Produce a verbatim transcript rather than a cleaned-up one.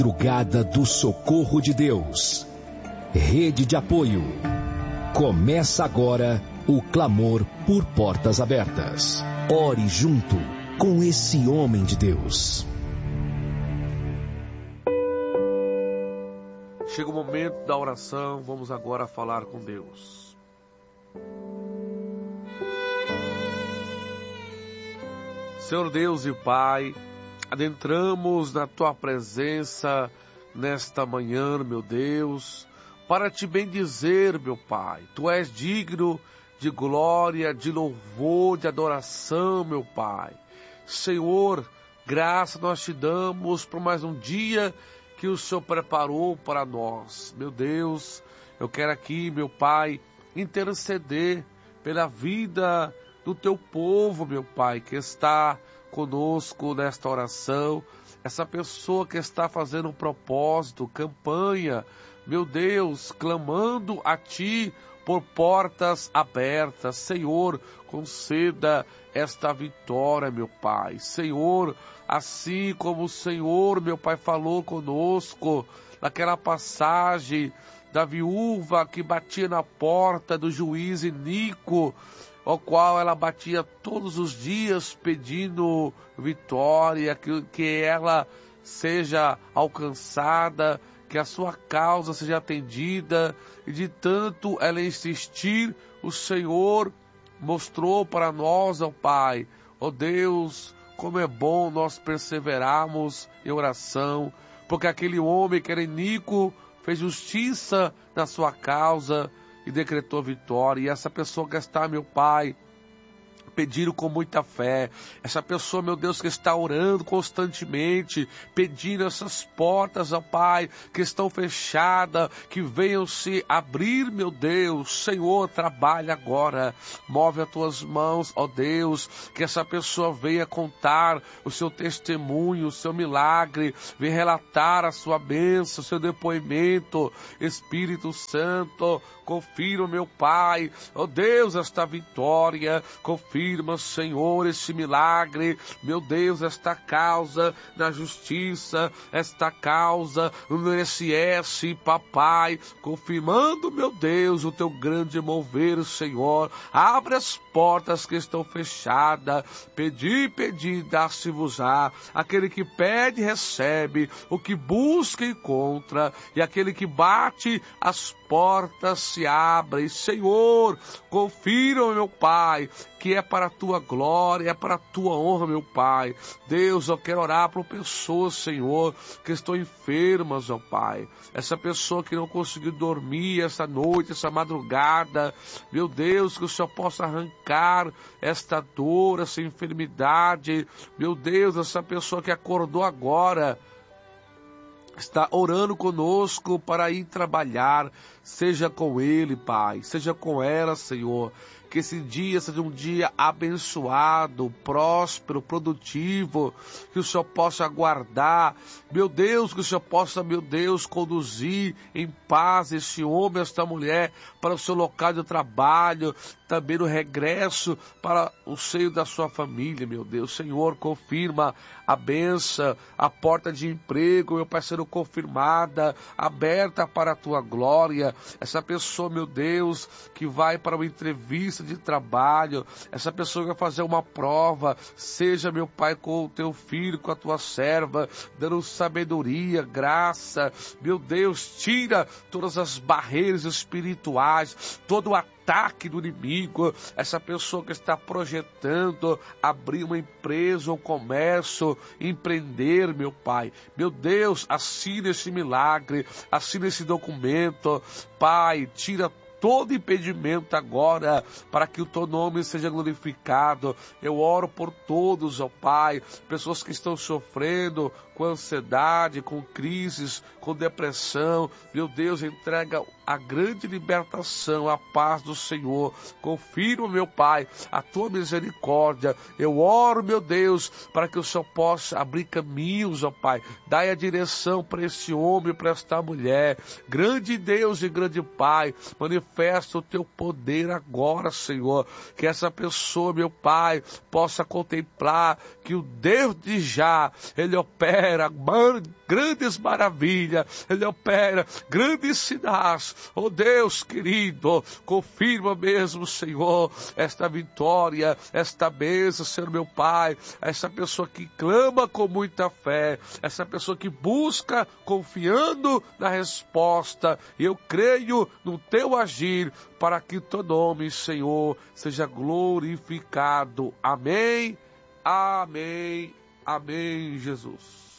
Madrugada do Socorro de Deus. Rede de apoio. Começa agora o clamor por portas abertas. Ore junto com esse homem de Deus. Chega o momento da oração, vamos agora falar com Deus. Senhor Deus e Pai, adentramos na Tua presença nesta manhã, meu Deus, para Te bendizer, meu Pai. Tu és digno de glória, de louvor, de adoração, meu Pai. Senhor, graça nós Te damos por mais um dia que o Senhor preparou para nós. Meu Deus, eu quero aqui, meu Pai, interceder pela vida do Teu povo, meu Pai, que está conosco nesta oração, essa pessoa que está fazendo um propósito, campanha, meu Deus, clamando a Ti por portas abertas. Senhor, conceda esta vitória, meu Pai. Senhor, assim como o Senhor, meu Pai, falou conosco naquela passagem da viúva que batia na porta do juiz iníquo, ao qual ela batia todos os dias pedindo vitória, que, que ela seja alcançada, que a sua causa seja atendida, e de tanto ela insistir, o Senhor mostrou para nós, ó Pai, ó Deus, como é bom nós perseverarmos em oração, porque aquele homem que era iníquo fez justiça na sua causa e decretou vitória. E essa pessoa que está, meu Pai, pedindo com muita fé, essa pessoa, meu Deus, que está orando constantemente, pedindo essas portas, ó Pai, que estão fechadas, que venham se abrir, meu Deus. Senhor, trabalha agora, move as tuas mãos, ó Deus, que essa pessoa venha contar o seu testemunho, o seu milagre, venha relatar a sua bênção, o seu depoimento. Espírito Santo, confirma, meu Pai, ó Deus, esta vitória, confirma, Senhor, este milagre, meu Deus, esta causa na justiça, esta causa no S S, papai, confirmando, meu Deus, o teu grande mover, Senhor. Abre as portas que estão fechadas, pedi, pedi, dá-se-vos-á. Aquele que pede, recebe, o que busca, encontra, e aquele que bate, as portas se abrem. Senhor, confirma, meu Pai, que é para a Tua glória, é para a Tua honra, meu Pai. Deus, eu quero orar por pessoas, Senhor, que estão enfermas, ó Pai. Essa pessoa que não conseguiu dormir essa noite, essa madrugada, meu Deus, que o Senhor possa arrancar esta dor, essa enfermidade. Meu Deus, essa pessoa que acordou agora, está orando conosco para ir trabalhar, seja com ele, Pai, seja com ela, Senhor. Que esse dia seja um dia abençoado, próspero, produtivo, que o Senhor possa guardar, meu Deus, que o Senhor possa, meu Deus, conduzir em paz esse homem, esta mulher, para o seu local de trabalho, também no regresso para o seio da sua família, meu Deus. Senhor, confirma a bênção, a porta de emprego, meu Pai, sendo confirmada, aberta para a Tua glória. Essa pessoa, meu Deus, que vai para uma entrevista de trabalho, essa pessoa que vai fazer uma prova, seja, meu Pai, com o Teu filho, com a Tua serva, dando sabedoria, graça, meu Deus, tira todas as barreiras espirituais, todo o ataque do inimigo, essa pessoa que está projetando abrir uma empresa, um comércio, empreender, meu Pai, meu Deus, assina esse milagre, assina esse documento, Pai, tira todo impedimento agora, para que o Teu nome seja glorificado. Eu oro por todos, ó Pai, pessoas que estão sofrendo com ansiedade, com crises, com depressão. Meu Deus, entrega a grande libertação, a paz do Senhor. Confirma, meu Pai, a Tua misericórdia. Eu oro, meu Deus, para que o Senhor possa abrir caminhos, ó Pai. Dai a direção para esse homem, para esta mulher. Grande Deus e grande Pai, manifesta o Teu poder agora, Senhor. Que essa pessoa, meu Pai, possa contemplar que o Deus de já, Ele opera grandes maravilhas, Ele opera grandes sinais. Oh Deus querido, confirma mesmo, Senhor, esta vitória, esta bênção, Senhor meu Pai, essa pessoa que clama com muita fé, essa pessoa que busca confiando na resposta. E eu creio no teu agir para que teu nome, Senhor, seja glorificado. Amém, amém, amém, Jesus.